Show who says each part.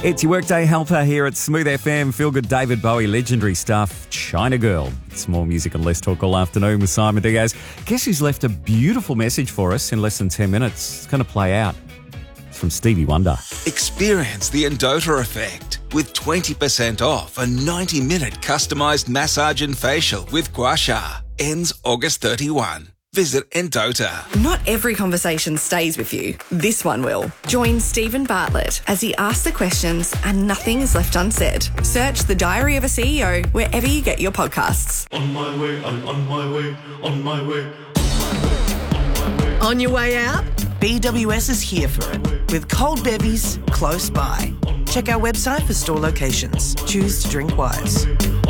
Speaker 1: It's your workday helper here at Smooth FM. Feel good David Bowie, legendary stuff, China Girl. It's more music and less talk all afternoon with Simon Diaz. Guess who's left a beautiful message for us in less than 10 minutes? It's going to play out. It's from Stevie Wonder.
Speaker 2: Experience the Endota effect with 20% off a 90-minute customised massage and facial with Gua Sha. Ends August 31. Visit Endota.
Speaker 3: Not every conversation stays with you. This one will. Join Stephen Bartlett as he asks the questions and nothing is left unsaid. Search The Diary of a CEO wherever you get your podcasts.
Speaker 4: On my way, I'm on my way, on my way.
Speaker 5: On your way out? BWS is here for it, with cold bevies close by. Check our website for store locations. Choose to drink wise.